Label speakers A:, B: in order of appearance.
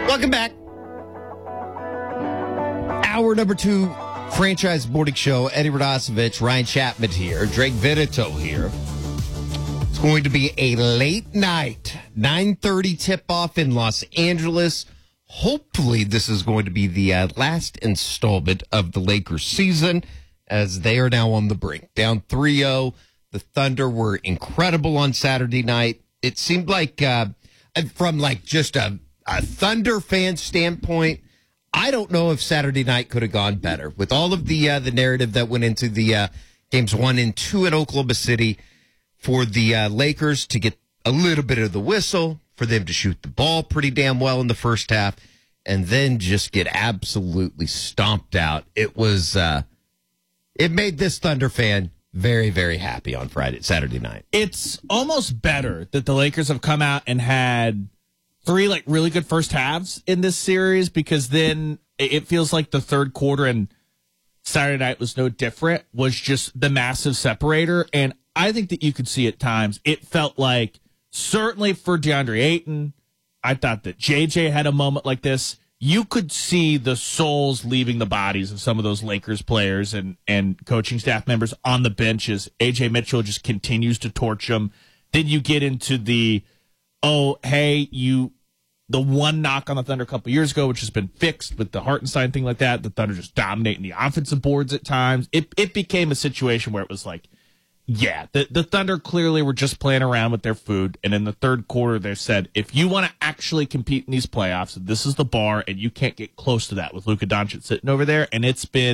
A: Welcome back. Hour number 2, franchise morning show. Eddie Radosevich, Ryan Chapman here, Drake Vitito here. It's going to be a late night, 9:30 tip-off in Los Angeles. Hopefully, this is going to be the last installment of the Lakers season, as they are now on the brink. Down 3-0. The Thunder were incredible on Saturday night. It seemed like, from like just a Thunder fan standpoint, I don't know if Saturday night could have gone better. With all of the narrative that went into the games 1 and 2 at Oklahoma City, for the Lakers to get a little bit of the whistle, for them to shoot the ball pretty damn well in the first half, and then just get absolutely stomped out. It was, it made this Thunder fan very, very happy on Saturday night.
B: It's almost better that the Lakers have come out and had 3 like really good first halves in this series, because then it feels like the third quarter, and Saturday night was no different, was just the massive separator. And I think that you could see at times, it felt like, certainly for DeAndre Ayton, I thought that JJ had a moment like this. You could see the souls leaving the bodies of some of those Lakers players and coaching staff members on the benches. AJ Mitchell just continues to torch them. Then you get into the, the one knock on the Thunder a couple years ago, which has been fixed with the Hartenstein thing like that. The Thunder just dominating the offensive boards at times. It became a situation where it was like, yeah, the Thunder clearly were just playing around with their food. And in the third quarter, they said, if you want to actually compete in these playoffs, this is the bar, and you can't get close to that with Luka Doncic sitting over there. And it's been